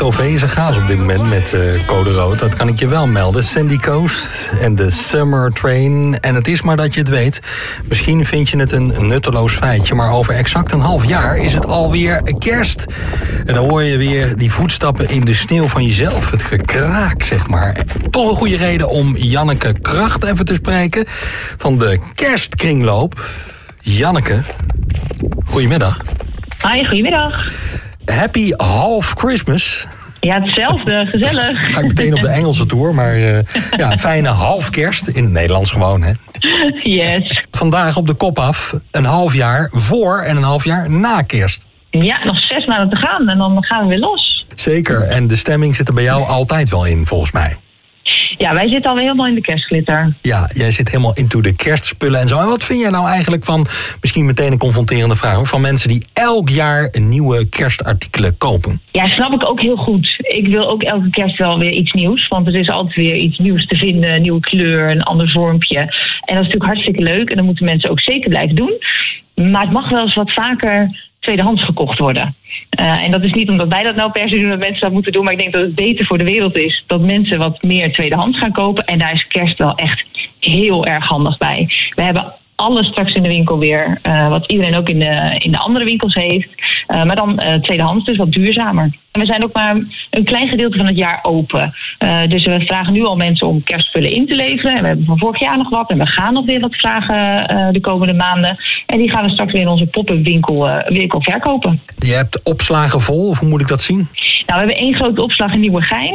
OV is een gaas op dit moment met code rood. Dat kan ik je wel melden. Sandy Coast en de Summer Train. En het is maar dat je het weet. Misschien vind je het een nutteloos feitje, maar over exact een half jaar is het alweer kerst. En dan hoor je weer die voetstappen in de sneeuw van jezelf. Het gekraak, zeg maar. Toch een goede reden om Janneke Kracht even te spreken van de Kerstkringloop. Janneke, goedemiddag. Hoi, goedemiddag. Happy half Christmas. Ja, hetzelfde. Gezellig. Ga ik meteen op de Engelse tour, maar ja, fijne half kerst. In het Nederlands gewoon, hè? Yes. Vandaag op de kop af, een half jaar voor en een half jaar na kerst. Ja, nog 6 maanden te gaan en dan gaan we weer los. Zeker, en de stemming zit er bij jou altijd wel in, volgens mij. Ja, wij zitten alweer helemaal in de kerstglitter. Ja, jij zit helemaal into de kerstspullen en zo. En wat vind jij nou eigenlijk van, misschien meteen een confronterende vraag, hoor, van mensen die elk jaar nieuwe kerstartikelen kopen? Ja, snap ik ook heel goed. Ik wil ook elke kerst wel weer iets nieuws. Want er is altijd weer iets nieuws te vinden. Een nieuwe kleur, een ander vormpje. En dat is natuurlijk hartstikke leuk. En dat moeten mensen ook zeker blijven doen. Maar het mag wel eens wat vaker tweedehands gekocht worden. En dat is niet omdat wij dat nou per se doen, dat mensen dat moeten doen. Maar ik denk dat het beter voor de wereld is dat mensen wat meer tweedehands gaan kopen. En daar is kerst wel echt heel erg handig bij. We hebben alles straks in de winkel weer. Wat iedereen ook in de andere winkels heeft. Maar dan tweedehands, dus wat duurzamer. En we zijn ook maar een klein gedeelte van het jaar open. Dus we vragen nu al mensen om kerstspullen in te leveren. En we hebben van vorig jaar nog wat. En we gaan nog weer wat vragen de komende maanden. En die gaan we straks weer in onze pop-up winkel verkopen. Je hebt opslagen vol, of hoe moet ik dat zien? Nou, we hebben 1 grote opslag in Nieuwegein.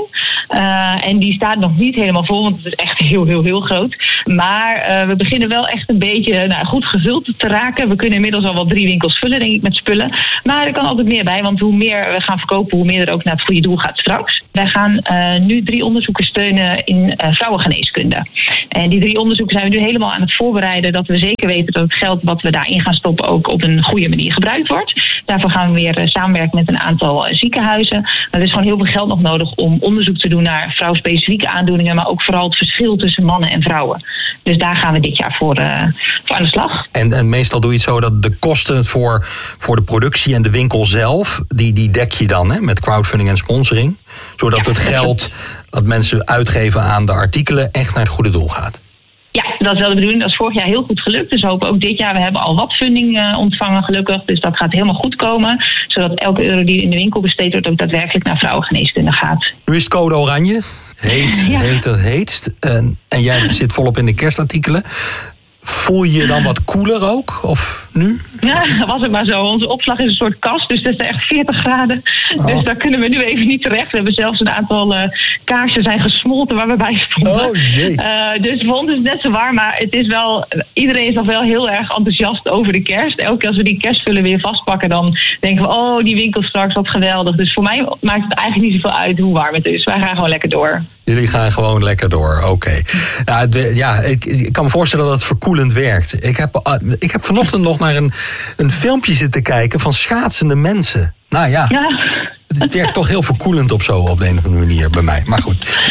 En die staat nog niet helemaal vol, want het is echt heel groot. Maar we beginnen wel echt een beetje goed gevuld te raken. We kunnen inmiddels al wel 3 winkels vullen, denk ik, met spullen. Maar er kan altijd meer bij, want hoe meer we gaan verkopen, hoe meer er ook naar het goede doel gaat straks. Wij gaan nu 3 onderzoeken steunen in vrouwengeneeskunde. En die 3 onderzoeken zijn we nu helemaal aan het voorbereiden, dat we zeker weten dat het geld wat we daarin gaan stoppen ook op een goede manier gebruikt wordt. Daarvoor gaan we weer samenwerken met een aantal ziekenhuizen. Er is gewoon heel veel geld nog nodig om onderzoek te doen naar vrouwspecifieke aandoeningen, maar ook vooral het verschil tussen mannen en vrouwen. Dus daar gaan we dit jaar voor aan de slag. En meestal doe je het zo dat de kosten voor de productie en de winkel zelf, die dek je dan, hè, met crowdfunding en sponsoring. Zodat het geld dat mensen uitgeven aan de artikelen echt naar het goede doel gaat. Ja, dat is wel de bedoeling. Dat is vorig jaar heel goed gelukt. Dus we hopen ook dit jaar. We hebben al wat funding ontvangen, gelukkig. Dus dat gaat helemaal goed komen. Zodat elke euro die in de winkel besteed wordt ook daadwerkelijk naar vrouwengeneeskunde gaat. Nu is het code oranje. Heet het heetst. En jij zit volop in de kerstartikelen. Voel je je dan wat koeler ook? Of nu? Ja, was het maar zo. Onze opslag is een soort kast, dus dat is echt 40 graden. Oh. Dus daar kunnen we nu even niet terecht. We hebben zelfs een aantal kaarsen zijn gesmolten waar we bij stonden. Oh jee. Dus voor ons is het net zo warm, maar het is wel, iedereen is nog wel heel erg enthousiast over de kerst. Elke keer als we die kerstspullen weer vastpakken, dan denken we, oh, die winkel straks, wat geweldig. Dus voor mij maakt het eigenlijk niet zoveel uit hoe warm het is. Wij gaan gewoon lekker door. Jullie gaan gewoon lekker door, oké. Nou, ik kan me voorstellen dat het verkoelend werkt. Ik heb vanochtend nog naar een filmpje zitten kijken van schaatsende mensen. Nou ja, het werkt toch heel verkoelend op de een of andere manier bij mij. Maar goed.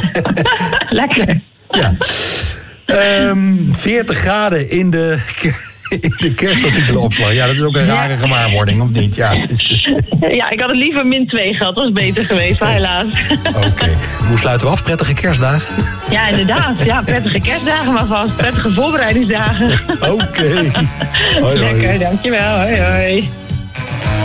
Lekker. Ja. 40 graden in de kerstartikelenopslag. Ja, dat is ook een rare gewaarwording, of niet? Ja, ja, ik had het liever -2 gehad. Dat was beter geweest, maar helaas. Oké. Hoe sluiten we af? Prettige kerstdagen? Ja, inderdaad. Ja, prettige kerstdagen maar vast. Prettige voorbereidingsdagen. Oké. Hoi, hoi. Lekker, dankjewel. Hoi, hoi.